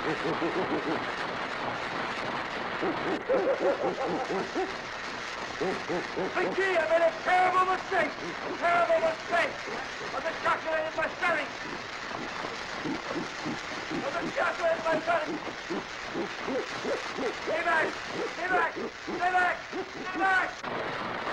McGee, I made a terrible mistake! A terrible mistake! I've been calculating my settings! I've been calculating my settings! Stay back! Stay back! Stay back! Stay back!